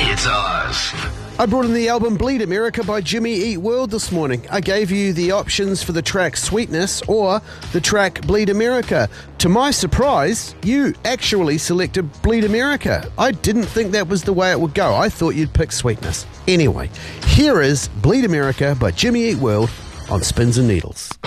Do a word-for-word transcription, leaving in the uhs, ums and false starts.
It's Oz. I brought in the album Bleed America by Jimmy Eat World this morning. I gave you the options for the track Sweetness or the track Bleed America. To my surprise, you actually selected Bleed America. I didn't think that was the way it would go. I thought you'd pick Sweetness. Anyway, here is Bleed America by Jimmy Eat World on Spins and Needles.